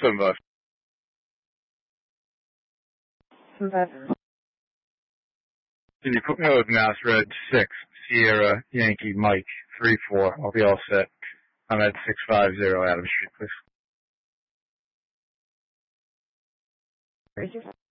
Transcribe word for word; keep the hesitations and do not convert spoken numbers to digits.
Seven five. Seven five. Can you put me with Mass Red six, Sierra, Yankee, Mike, three four. I'll be all set. I'm at six five zero Adams Street, please. Where's your